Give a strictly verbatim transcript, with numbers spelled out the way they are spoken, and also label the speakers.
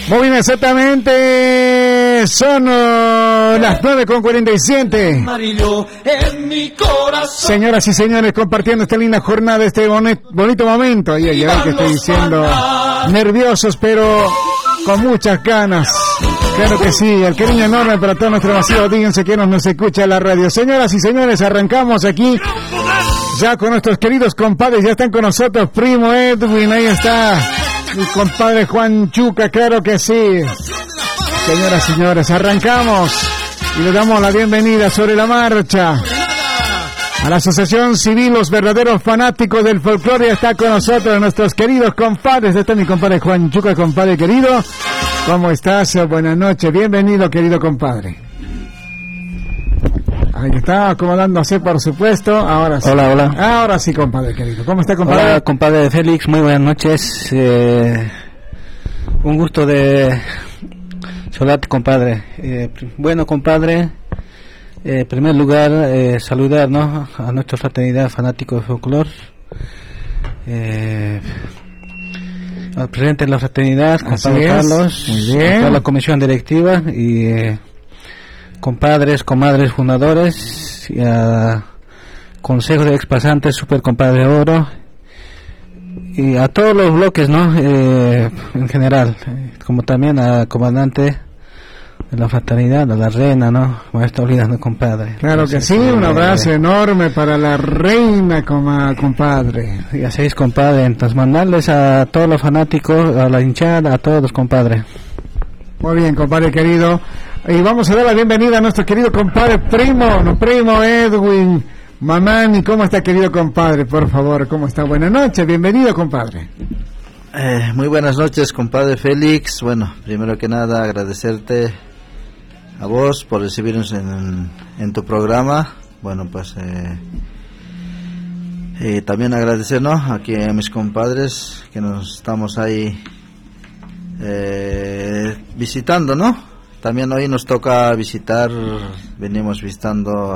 Speaker 1: Muy bien, exactamente. Son uh, las nueve con cuarenta y siete. Señoras y señores, compartiendo esta linda jornada, este bonito, bonito momento. Ay, ay, ay, que estoy diciendo. Nerviosos, pero con muchas ganas. Claro que sí, el cariño enorme para toda nuestra masiva audiencia que nos, nos escucha en la radio. Señoras y señores, arrancamos aquí ya con nuestros queridos compadres. Ya están con nosotros, primo Edwin, ahí está mi compadre Juan Chuca, claro que sí. Señoras y señores, arrancamos y le damos la bienvenida sobre la marcha a la Asociación Civil Los Verdaderos Fanáticos del Folclore. Está con nosotros nuestros queridos compadres. Está mi compadre Juan Chuca, compadre querido. ¿Cómo estás? Buenas noches. Bienvenido, querido compadre. Ahí está, acomodándose, por supuesto. Ahora sí.
Speaker 2: Hola, hola.
Speaker 1: Ahora sí, compadre querido. ¿Cómo está, compadre?
Speaker 2: Hola, compadre Félix. Muy buenas noches. Eh, un gusto de saludarte, compadre. Eh, bueno, compadre, eh, en primer lugar, eh, saludar, ¿no?, a nuestra fraternidad fanáticos de folclore. Eh, al presidente de la fraternidad, compadre Carlos,
Speaker 1: muy bien,
Speaker 2: a toda la comisión directiva y eh, compadres, comadres fundadores, y a consejo de expasantes, super compadre oro, y a todos los bloques, ¿no?, eh, en general, eh, como también a comandante de la fraternidad, a la reina, ¿no?, maestro olvidando, compadre.
Speaker 1: Claro Entonces, que sí, un abrazo eh, enorme para la reina, coma, compadre.
Speaker 2: Y así es, compadre. Entonces, mandarles a todos los fanáticos, a la hinchada, a todos, compadre.
Speaker 1: Muy bien, compadre querido. Y vamos a dar la bienvenida a nuestro querido compadre primo, no primo Edwin Mamani. ¿Cómo está, querido compadre? Por favor, ¿cómo está? Buenas noches, bienvenido, compadre.
Speaker 3: Eh, muy buenas noches, compadre Félix. Bueno, primero que nada agradecerte a vos por recibirnos en, en tu programa. Bueno, pues eh, eh, también agradecer, ¿no?, aquí a mis compadres que nos estamos ahí eh, visitando, ¿no? También hoy nos toca visitar, venimos visitando